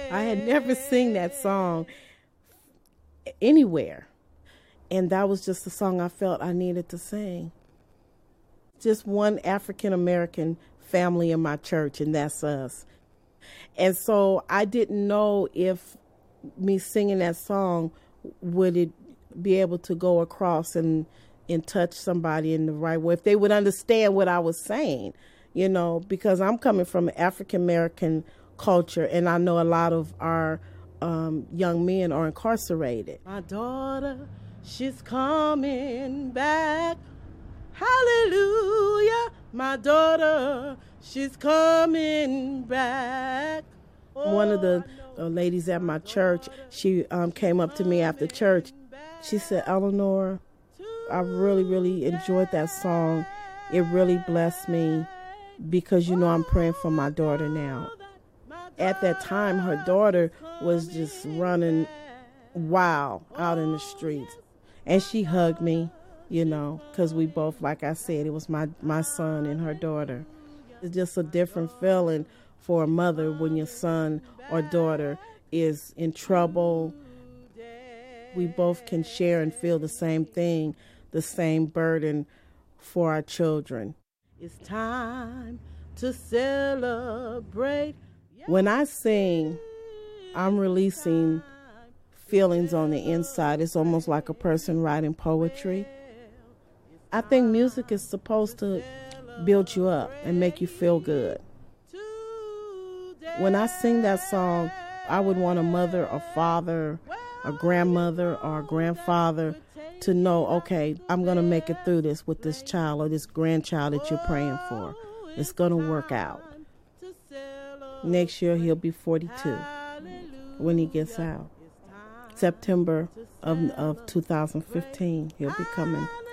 I had never seen that song anywhere. And that was just the song I felt I needed to sing. Just one African American family in my church, and that's us. And so I didn't know if me singing that song, would it be able to go across and touch somebody in the right way, if they would understand what I was saying, you know, because I'm coming from African American culture, and I know a lot of our young men are incarcerated. My daughter, she's coming back. Hallelujah. My daughter, she's coming back. One of the ladies at my church, she came up to me after church. She said, Eleanor, I really, really enjoyed that song. It really blessed me because, you know, I'm praying for my daughter now. At that time, her daughter was just running wild out in the streets. And she hugged me, you know, because we both, like I said, it was my son and her daughter. It's just a different feeling for a mother when your son or daughter is in trouble. We both can share and feel the same thing, the same burden for our children. It's time to celebrate. When I sing, I'm releasing feelings on the inside. It's almost like a person writing poetry. I think music is supposed to build you up and make you feel good. When I sing that song, I would want a mother, a father, a grandmother, or a grandfather to know, okay, I'm going to make it through this with this child or this grandchild that you're praying for. It's going to work out. Next year, he'll be 42 when he gets out. September of 2015, he'll be coming